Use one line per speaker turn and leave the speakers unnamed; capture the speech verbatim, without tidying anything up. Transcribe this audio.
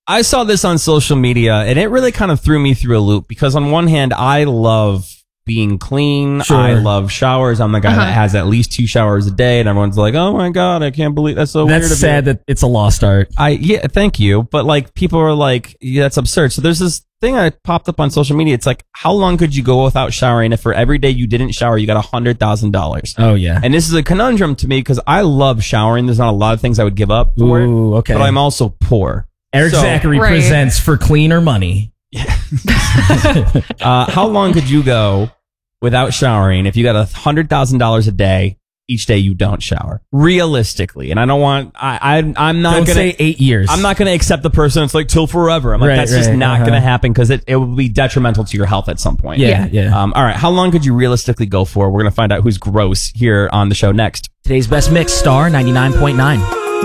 I saw this on social media, and it really kind of threw me through a loop because on one hand, I love being clean.
Sure.
I love showers. I'm the guy
Uh-huh.
that has at least two showers a day, and everyone's like, "Oh my god, I can't believe that's so
That's
weird." of
sad
you."
that it's a lost art.
I yeah, thank you, but like people are like, "Yeah, that's absurd." So there's this thing that popped up on social media. It's like, how long could you go without showering if for every day you didn't shower, you got a hundred thousand dollars?
Oh yeah.
And this is a conundrum to me because I love showering. There's not a lot of things I would give up for it,
Ooh, okay.
but I'm also poor.
Eric
So-
Zachary
Right.
presents For Cleaner Money.
Uh, how long could you go without showering if you got a hundred thousand dollars a day each day you don't shower? Realistically, and I don't want I, I I'm not
Don't
gonna
say eight years.
I'm not gonna accept the person that's like till forever. I'm like
Right,
that's just
right,
not
uh-huh.
gonna happen because it, it will be detrimental to your health at some point.
Yeah, yeah.
Um, all right, how long could you realistically go for? We're gonna find out who's gross here on the show next.
Today's best mix, Star ninety-nine point nine.